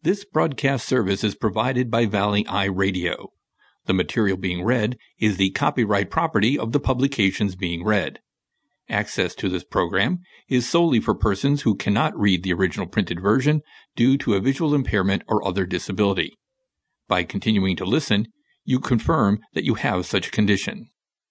This broadcast service is provided by Valley Eye Radio. The material being read is the copyright property of the publications being read. Access to this program is solely for persons who cannot read the original printed version due to a visual impairment or other disability. By continuing to listen, you confirm that you have such a condition.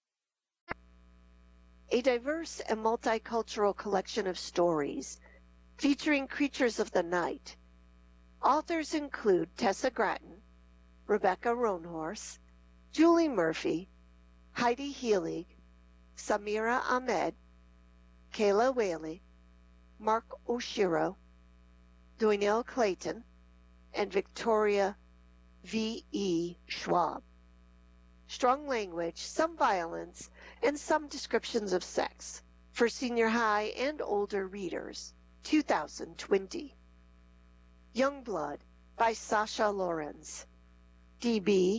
A diverse and multicultural collection of stories featuring creatures of the night. Authors include Tessa Gratton, Rebecca Roanhorse, Julie Murphy, Heidi Healy, Samira Ahmed, Kayla Whaley, Mark Oshiro, Doynell Clayton, and Victoria V.E. Schwab. Strong language, some violence, and some descriptions of sex for senior high and older readers. 2020. Youngblood by Sasha Lorenz. DB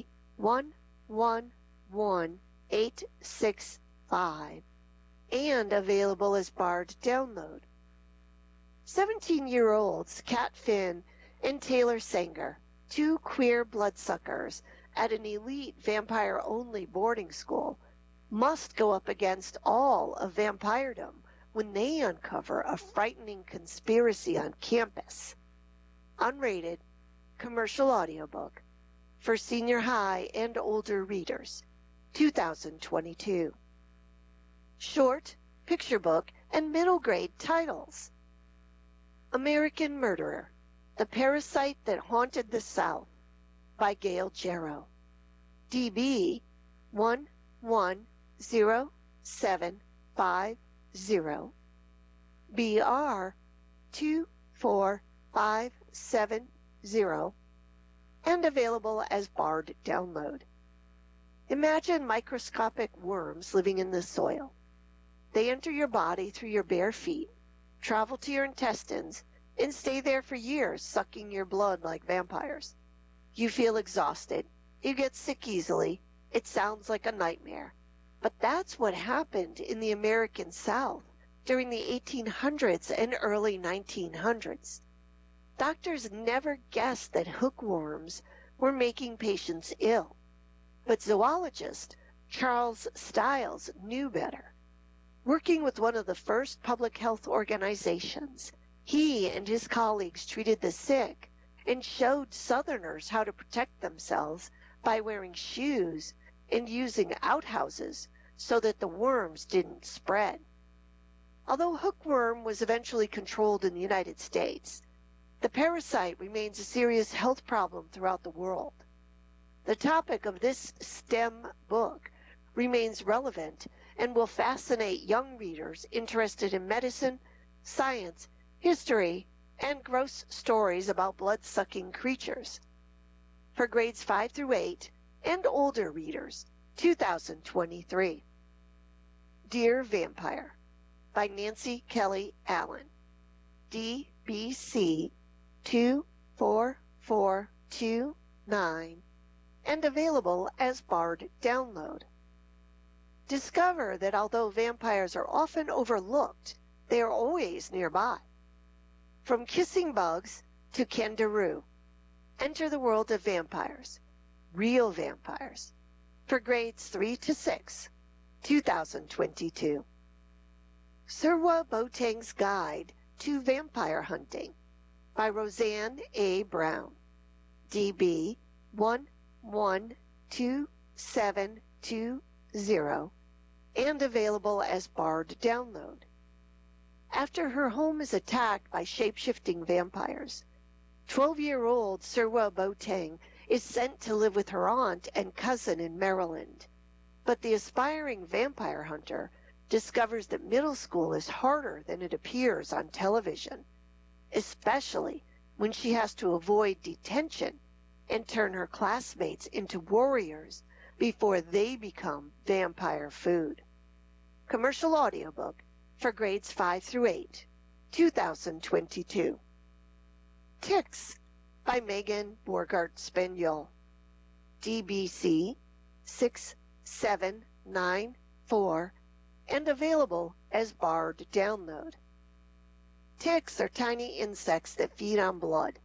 111865 and available as Bard download. 17-year-olds Kat Finn and Taylor Sanger, two queer bloodsuckers at an elite vampire-only boarding school, must go up against all of vampiredom when they uncover a frightening conspiracy on campus. Unrated, commercial audiobook for senior high and older readers. 2022. Short, picture book, and middle grade titles. American Murderer, The Parasite That Haunted the South by Gail Jarrow. DB 110750, BR 24570, and available as Bard download. Imagine microscopic worms living in the soil. They enter your body through your bare feet, travel to your intestines, and stay there for years, sucking your blood like vampires. You feel exhausted. You get sick easily. It sounds like a nightmare. But that's what happened in the American South during the 1800s and early 1900s. Doctors never guessed that hookworms were making patients ill. But zoologist Charles Stiles knew better. Working with one of the first public health organizations, he and his colleagues treated the sick and showed Southerners how to protect themselves by wearing shoes and using outhouses so that the worms didn't spread. Although hookworm was eventually controlled in the United States, the parasite remains a serious health problem throughout the world. The topic of this STEM book remains relevant and will fascinate young readers interested in medicine, science, history, and gross stories about blood-sucking creatures. For grades 5 through 8 and older readers, 2023. Dear Vampire by Nancy Kelly Allen. DBC 24429 and available as Bard download. Discover that although vampires are often overlooked, they are always nearby. From kissing bugs to kangaroo, enter the world of vampires, real vampires, for grades 3 to 6, 2022. Surwa Boateng's Guide to Vampire Hunting by Roseanne A. Brown. DB 112720 and available as Bard download. After her home is attacked by shape-shifting vampires, 12-year-old Surwa Boateng is sent to live with her aunt and cousin in Maryland. But the aspiring vampire hunter discovers that middle school is harder than it appears on television, especially when she has to avoid detention and turn her classmates into warriors before they become vampire food. Commercial audiobook for grades 5 through 8, 2022. Ticks by Megan Borgart Spaniel. DBC 6794 and available as Bard download. Ticks are tiny insects that feed on blood.